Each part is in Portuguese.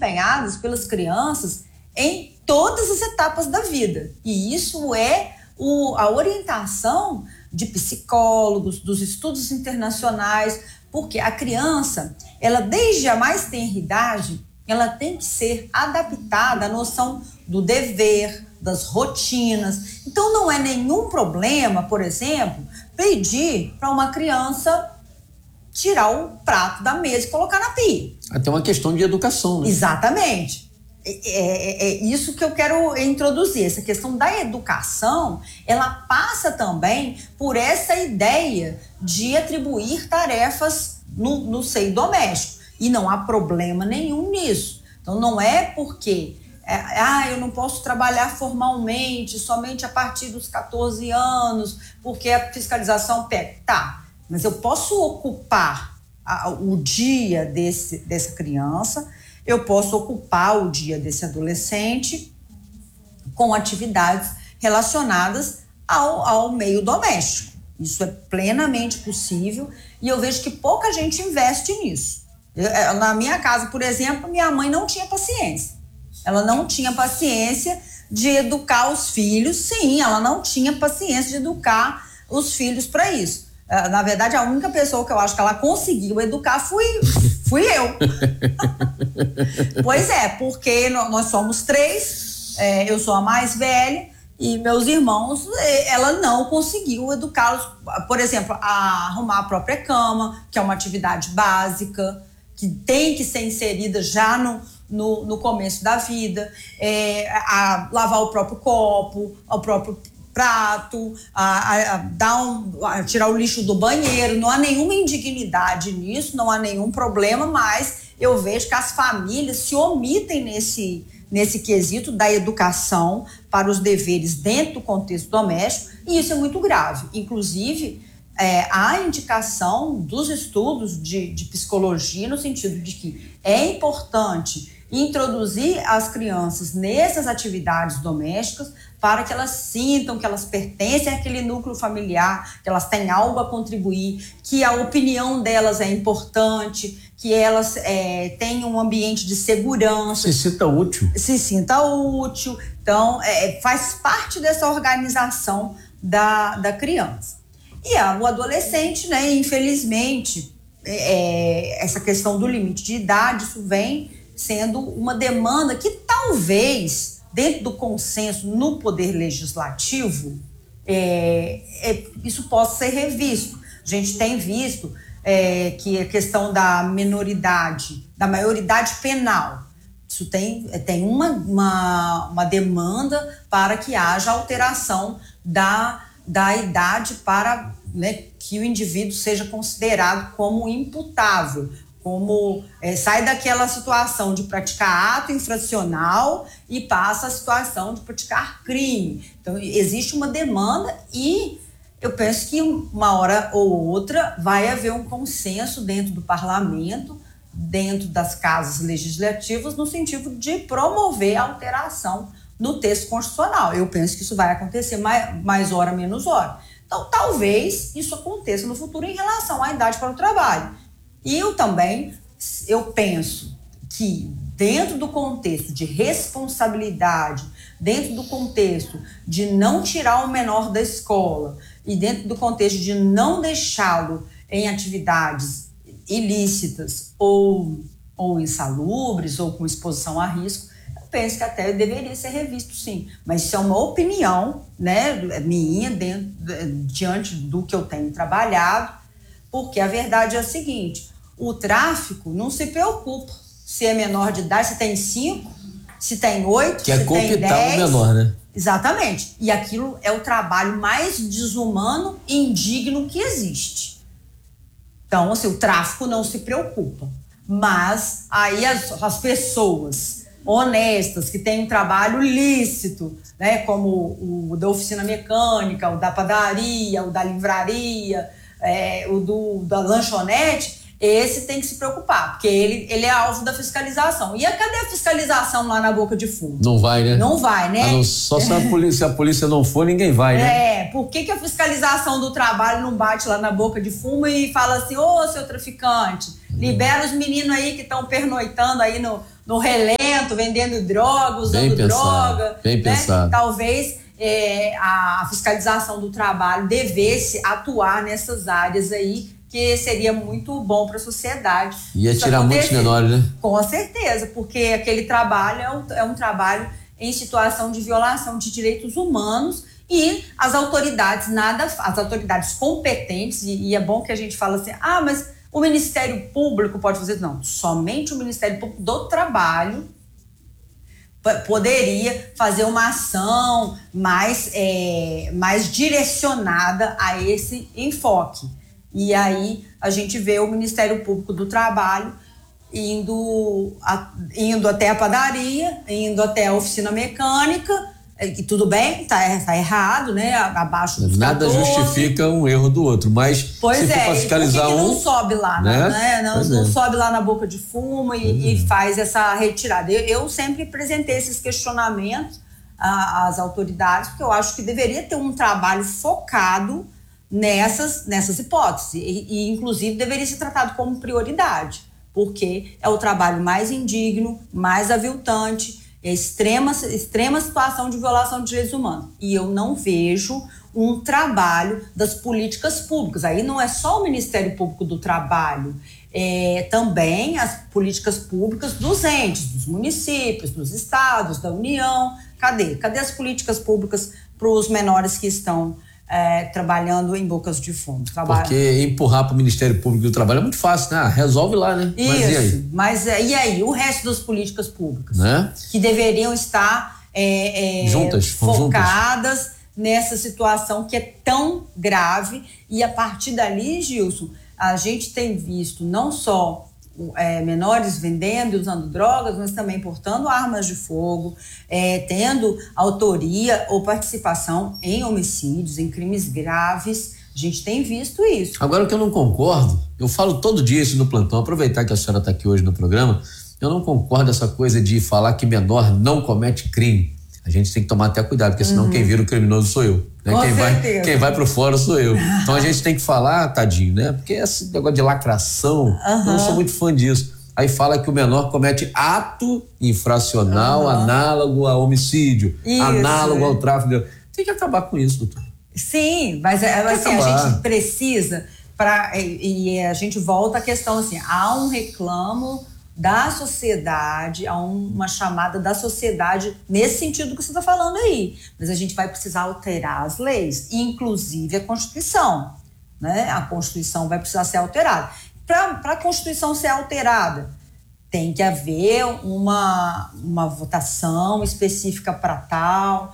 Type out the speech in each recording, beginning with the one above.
acompanhadas pelas crianças em todas as etapas da vida. E isso é a orientação de psicólogos, dos estudos internacionais, porque a criança, ela desde a mais tenra idade, ela tem que ser adaptada à noção do dever, das rotinas. Então não é nenhum problema, por exemplo, pedir para uma criança tirar o prato da mesa e colocar na pia. Até uma questão de educação, né? Exatamente. É isso que eu quero introduzir. Essa questão da educação, ela passa também por essa ideia de atribuir tarefas no seio doméstico. E não há problema nenhum nisso. Então não é porque eu não posso trabalhar formalmente somente a partir dos 14 anos, porque a fiscalização pega. Tá, mas eu posso ocupar o dia dessa criança, eu posso ocupar o dia desse adolescente com atividades relacionadas ao meio doméstico. Isso é plenamente possível e eu vejo que pouca gente investe nisso. Na minha casa, por exemplo, minha mãe não tinha paciência. Ela não tinha paciência de educar os filhos. Sim, ela não tinha paciência de educar os filhos para isso. Na verdade, a única pessoa que eu acho que ela conseguiu educar fui eu. Pois é, porque nós somos 3, eu sou a mais velha e meus irmãos, ela não conseguiu educá-los, por exemplo, a arrumar a própria cama, que é uma atividade básica, que tem que ser inserida já no começo da vida, a lavar o próprio copo, o próprio prato, a tirar o lixo do banheiro. Não há nenhuma indignidade nisso, não há nenhum problema, mas eu vejo que as famílias se omitem nesse quesito da educação para os deveres dentro do contexto doméstico, e isso é muito grave. Inclusive, há indicação dos estudos de psicologia no sentido de que é importante introduzir as crianças nessas atividades domésticas para que elas sintam que elas pertencem àquele núcleo familiar, que elas têm algo a contribuir, que a opinião delas é importante, que elas têm um ambiente de segurança. Se sinta útil. Se sinta útil. Então, faz parte dessa organização da criança. E o adolescente, né, infelizmente, essa questão do limite de idade, isso vem sendo uma demanda que talvez, dentro do consenso no poder legislativo, isso possa ser revisto. A gente tem visto que a questão da minoridade, da maioridade penal, isso tem uma demanda para que haja alteração da idade para, né, que o indivíduo seja considerado como imputável, como sai daquela situação de praticar ato infracional e passa a situação de praticar crime. Então, existe uma demanda e eu penso que uma hora ou outra vai haver um consenso dentro do parlamento, dentro das casas legislativas, no sentido de promover a alteração no texto constitucional. Eu penso que isso vai acontecer mais hora, menos hora. Então, talvez isso aconteça no futuro em relação à idade para o trabalho. E eu penso que dentro do contexto de responsabilidade, dentro do contexto de não tirar o menor da escola e dentro do contexto de não deixá-lo em atividades ilícitas ou insalubres ou com exposição a risco, eu penso que até deveria ser revisto, sim. Mas isso é uma opinião, né, minha, diante do que eu tenho trabalhado, porque a verdade é a seguinte: o tráfico não se preocupa se é menor de idade, se tem 5, se tem 8, se tem 10. Que é cooptar o menor, né? Exatamente. E aquilo é o trabalho mais desumano e indigno que existe. Então, assim, o tráfico não se preocupa. Mas aí as pessoas honestas, que têm um trabalho lícito, né, como o da oficina mecânica, o da padaria, o da livraria, da lanchonete, esse tem que se preocupar, porque ele é alvo da fiscalização. E cadê a fiscalização lá na boca de fumo? Não vai, né? Não vai, né? Só se a polícia não for, ninguém vai, né? Por que a fiscalização do trabalho não bate lá na boca de fumo e fala assim: ô, seu traficante, libera os meninos aí que estão pernoitando aí no relento, vendendo droga, usando droga. Bem pensado. Talvez a fiscalização do trabalho devesse atuar nessas áreas aí, que seria muito bom para a sociedade. Ia tirar muitos menores, né? Com certeza, porque aquele trabalho é um trabalho em situação de violação de direitos humanos e as autoridades competentes, e é bom que a gente fala assim, mas o Ministério Público pode fazer? Não, somente o Ministério Público do Trabalho poderia fazer uma ação mais direcionada a esse enfoque. E aí a gente vê o Ministério Público do Trabalho indo até a padaria, indo até a oficina mecânica, e tudo bem, tá errado, né? Abaixo dos 14. Nada justifica um erro do outro, mas se for para fiscalizar por que não sobe lá, né? Não sobe lá na boca de fumo e faz essa retirada. Eu sempre apresentei esses questionamentos às autoridades, porque eu acho que deveria ter um trabalho focado nessas hipóteses, e inclusive deveria ser tratado como prioridade, porque é o trabalho mais indigno, mais aviltante, extrema situação de violação de direitos humanos. E eu não vejo um trabalho das políticas públicas. Aí não é só o Ministério Público do Trabalho, também as políticas públicas dos entes, dos municípios, dos estados, da União. Cadê as políticas públicas para os menores que estão trabalhando em bocas de fumo? Porque empurrar para o Ministério Público do Trabalho é muito fácil, né? Resolve lá, né? Isso, mas e aí? O resto das políticas públicas, né? Que deveriam estar focadas nessa situação que é tão grave, e a partir dali, Gilson, a gente tem visto não só menores vendendo e usando drogas, mas também portando armas de fogo, tendo autoria ou participação em homicídios, em crimes graves. A gente tem visto isso. Agora, o que eu não concordo, eu falo todo dia isso no plantão, aproveitar que a senhora está aqui hoje no programa, eu não concordo essa coisa de falar que menor não comete crime. A gente tem que tomar até cuidado, porque senão quem vira o criminoso sou eu. Né? Quem vai pro fora sou eu. Então a gente tem que falar, tadinho, né? Porque esse negócio de lacração, eu não sou muito fã disso. Aí fala que o menor comete ato infracional análogo a homicídio, análogo ao tráfico. Tem que acabar com isso, doutor. Sim, mas assim, a gente precisa, e a gente volta à questão assim, há um reclamo da sociedade, há uma chamada da sociedade nesse sentido que você está falando aí. Mas a gente vai precisar alterar as leis, inclusive a Constituição, né? A Constituição vai precisar ser alterada. Para a Constituição ser alterada, tem que haver uma votação específica para tal,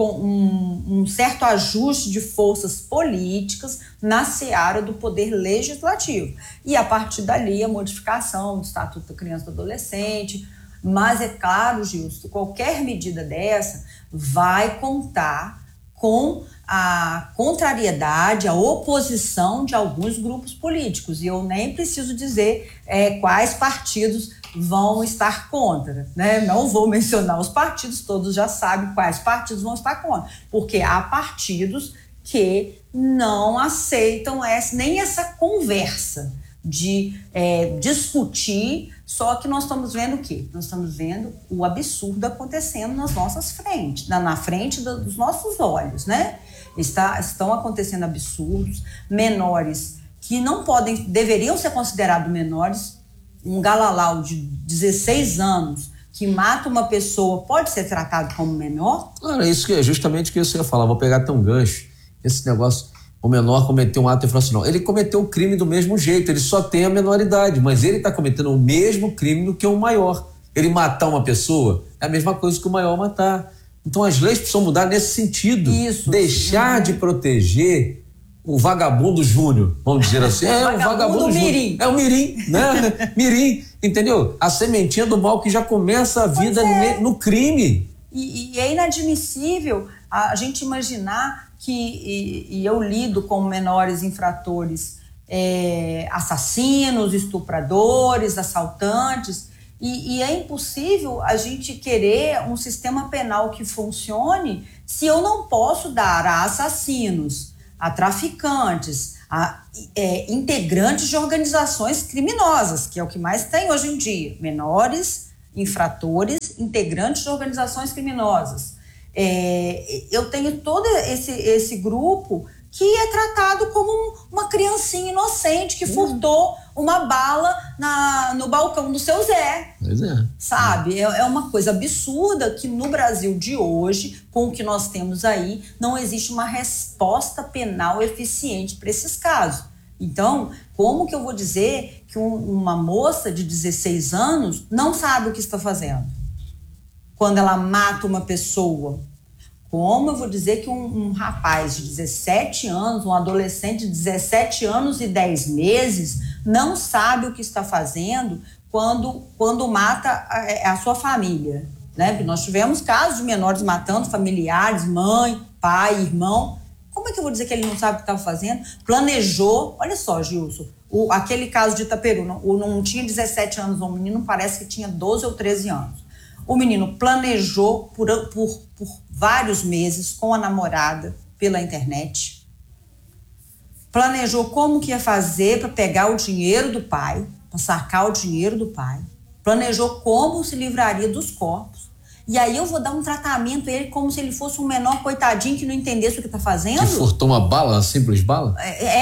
um certo ajuste de forças políticas na seara do poder legislativo. E, a partir dali, a modificação do Estatuto da Criança e do Adolescente. Mas é claro, Gilson, qualquer medida dessa vai contar com a contrariedade, a oposição de alguns grupos políticos. E eu nem preciso dizer quais partidos vão estar contra, né? Não vou mencionar os partidos, todos já sabem quais partidos vão estar contra, porque há partidos que não aceitam nem essa conversa de discutir, só que nós estamos vendo o quê? Nós estamos vendo o absurdo acontecendo nas nossas frentes, na frente dos nossos olhos, né? Estão acontecendo absurdos, menores que deveriam ser considerados menores. Um galalau de 16 anos que mata uma pessoa pode ser tratado como menor? Claro, isso que é justamente o que eu ia falar. Vou pegar até um gancho. Esse negócio, o menor cometeu um ato infracional. Ele cometeu o crime do mesmo jeito, ele só tem a menoridade, mas ele está cometendo o mesmo crime do que o maior. Ele matar uma pessoa é a mesma coisa que o maior matar. Então as leis precisam mudar nesse sentido. Isso. Deixar de proteger o vagabundo júnior, vamos dizer assim. O vagabundo mirim. É o mirim, né? Mirim, entendeu? A sementinha do mal que já começa a vida no crime. E é inadmissível a gente imaginar que, e eu lido com menores infratores, assassinos, estupradores, assaltantes, e é impossível a gente querer um sistema penal que funcione se eu não posso dar a assassinos, a traficantes, a integrantes de organizações criminosas, que é o que mais tem hoje em dia, menores infratores, integrantes de organizações criminosas. Eu tenho todo esse grupo que é tratado como uma criancinha inocente que furtou uma bala no balcão do seu Zé. Pois é. Sabe? É uma coisa absurda que no Brasil de hoje, com o que nós temos aí, não existe uma resposta penal eficiente para esses casos. Então, como que eu vou dizer que uma moça de 16 anos não sabe o que está fazendo quando ela mata uma pessoa? Como eu vou dizer que um rapaz de 17 anos, um adolescente de 17 anos e 10 meses, não sabe o que está fazendo quando mata a sua família, né? Porque nós tivemos casos de menores matando familiares, mãe, pai, irmão. Como é que eu vou dizer que ele não sabe o que estava fazendo? Planejou, olha só, Gilson, aquele caso de Itaperu, não tinha 17 anos, um menino parece que tinha 12 ou 13 anos. O menino planejou por vários meses com a namorada pela internet. Planejou como que ia fazer para pegar o dinheiro do pai, para sacar o dinheiro do pai. Planejou como se livraria dos corpos. E aí eu vou dar um tratamento a ele como se ele fosse um menor coitadinho que não entendesse o que está fazendo. Que furtou uma bala, uma simples bala?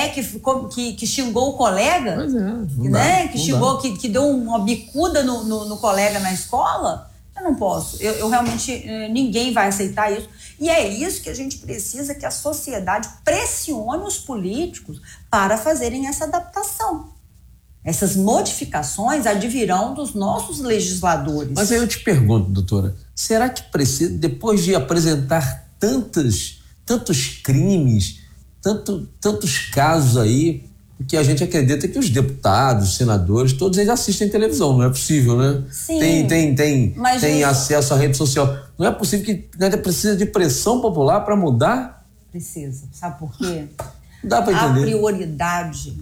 Que xingou o colega. Pois é, né? Que xingou, que deu uma bicuda no colega na escola. Eu não posso. Eu realmente, ninguém vai aceitar isso. E é isso que a gente precisa, que a sociedade pressione os políticos para fazerem essa adaptação. Essas modificações advirão dos nossos legisladores. Mas aí eu te pergunto, doutora, será que precisa, depois de apresentar tantos crimes, tantos casos aí, que a gente acredita que os deputados, senadores, todos eles assistem televisão, não é possível, né? Sim. Tem acesso à rede social. Não é possível que ainda precisa de pressão popular para mudar? Precisa. Sabe por quê? Dá para entender. A prioridade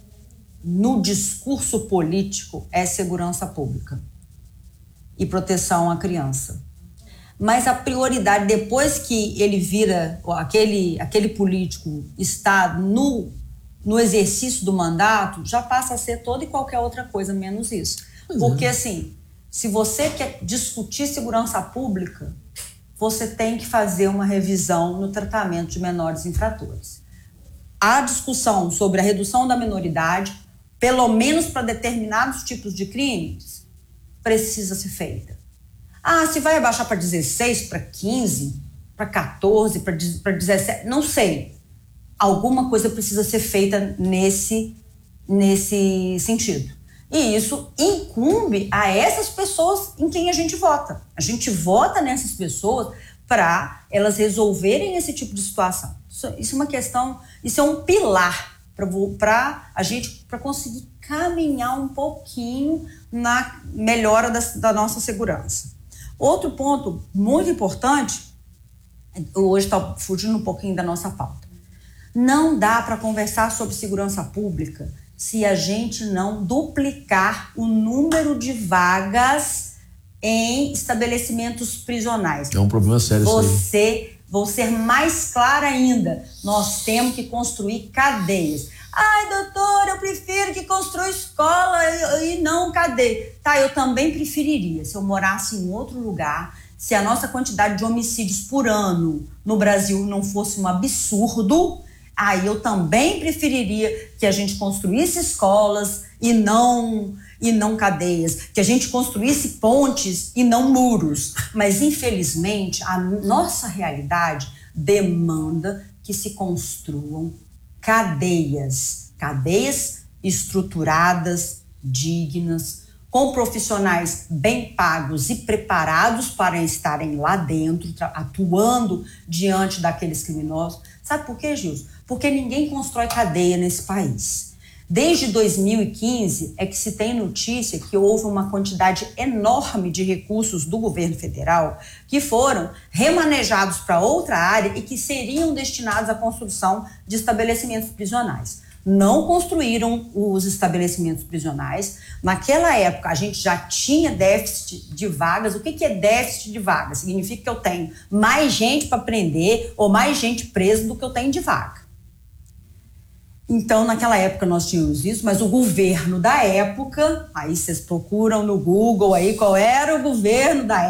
no discurso político é segurança pública e proteção à criança. Mas a prioridade, depois que ele vira, aquele político está no exercício do mandato, já passa a ser toda e qualquer outra coisa, menos isso. Porque, assim, se você quer discutir segurança pública, você tem que fazer uma revisão no tratamento de menores infratores. A discussão sobre a redução da minoridade, pelo menos para determinados tipos de crimes, precisa ser feita. Se vai abaixar para 16, para 15, para 14, para 17, não sei. Alguma coisa precisa ser feita nesse sentido. E isso incumbe a essas pessoas em quem a gente vota. A gente vota nessas pessoas para elas resolverem esse tipo de situação. Isso é uma questão, isso é um pilar para a gente, para conseguir caminhar um pouquinho na melhora da nossa segurança. Outro ponto muito importante, hoje está fugindo um pouquinho da nossa pauta. Não dá para conversar sobre segurança pública se a gente não duplicar o número de vagas em estabelecimentos prisionais. É um problema sério isso aí. Vou ser mais clara ainda. Nós temos que construir cadeias. Doutor, eu prefiro que construa escola e não cadeia. Eu também preferiria se eu morasse em outro lugar, se a nossa quantidade de homicídios por ano no Brasil não fosse um absurdo. Aí eu também preferiria que a gente construísse escolas e não cadeias, que a gente construísse pontes e não muros. Mas, infelizmente, a nossa realidade demanda que se construam cadeias estruturadas, dignas, com profissionais bem pagos e preparados para estarem lá dentro, atuando diante daqueles criminosos. Sabe por quê, Gilson? Porque ninguém constrói cadeia nesse país. Desde 2015 é que se tem notícia que houve uma quantidade enorme de recursos do governo federal que foram remanejados para outra área e que seriam destinados à construção de estabelecimentos prisionais. Não construíram os estabelecimentos prisionais. Naquela época, a gente já tinha déficit de vagas. O que é déficit de vagas? Significa que eu tenho mais gente para prender ou mais gente presa do que eu tenho de vaga. Então, naquela época nós tínhamos isso, mas o governo da época, aí vocês procuram no Google aí qual era o governo da